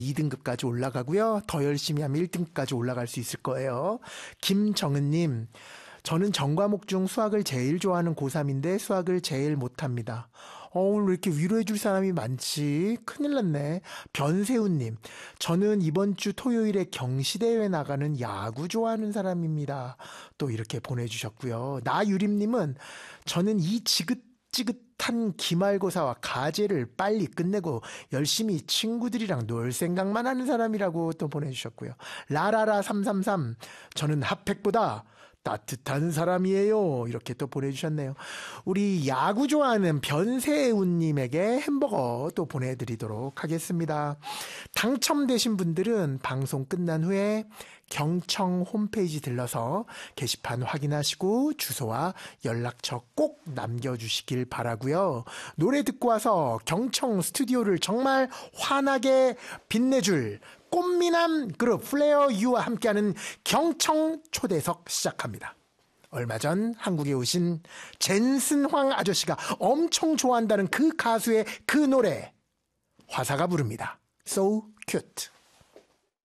2등급까지 올라가고요. 더 열심히 하면 1등급까지 올라갈 수 있을 거예요. 김정은님, 저는 전 과목 중 수학을 제일 좋아하는 고3인데 수학을 제일 못합니다. 오늘 왜 이렇게 위로해 줄 사람이 많지? 큰일 났네. 변세훈님, 저는 이번 주 토요일에 경시대회 나가는 야구 좋아하는 사람입니다. 또 이렇게 보내주셨고요. 나유림님은, 저는 이 지긋지긋한 기말고사와 가제를 빨리 끝내고 열심히 친구들이랑 놀 생각만 하는 사람이라고 또 보내주셨고요. 라라라333, 저는 핫팩보다 따뜻한 사람이에요. 이렇게 또 보내주셨네요. 우리 야구 좋아하는 변세훈님에게 햄버거 또 보내드리도록 하겠습니다. 당첨되신 분들은 방송 끝난 후에 경청 홈페이지 들러서 게시판 확인하시고 주소와 연락처 꼭 남겨주시길 바라고요. 노래 듣고 와서 경청 스튜디오를 정말 환하게 빛내줄 꽃미남 그룹 플레어 유와 함께하는 경청 초대석 시작합니다. 얼마 전 한국에 오신 젠슨황 아저씨가 엄청 좋아한다는 그 가수의 그 노래, 화사가 부릅니다. So cute.